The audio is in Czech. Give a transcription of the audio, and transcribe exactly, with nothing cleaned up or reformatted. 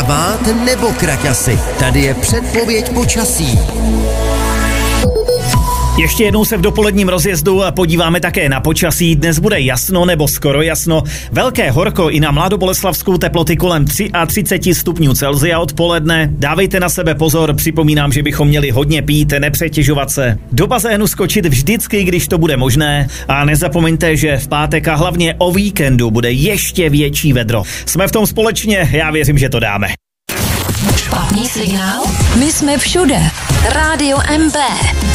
Hedvábák nebo kraťasy? Tady je předpověď počasí. Ještě jednou se v dopoledním rozjezdu podíváme také na počasí. Dnes bude jasno nebo skoro jasno. Velké horko i na Mladoboleslavskou, teploty kolem třicet tři stupňů Celsia odpoledne. Dávejte na sebe pozor, připomínám, že bychom měli hodně pít, nepřetěžovat se. Do bazénu skočit vždycky, když to bude možné. A nezapomeňte, že v pátek a hlavně o víkendu bude ještě větší vedro. Jsme v tom společně, já věřím, že to dáme. Špatný signál? My jsme všude. Rádio M B.